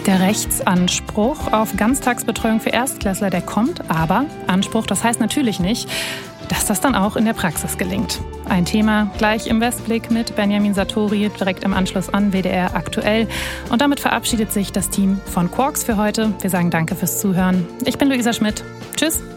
Der Rechtsanspruch auf Ganztagsbetreuung für Erstklässler, der kommt, aber Anspruch, das heißt natürlich nicht, dass das dann auch in der Praxis gelingt. Ein Thema gleich im Westblick mit Benjamin Satori, direkt im Anschluss an WDR aktuell. Und damit verabschiedet sich das Team von Quarks für heute. Wir sagen danke fürs Zuhören. Ich bin Luisa Schmidt. Tschüss.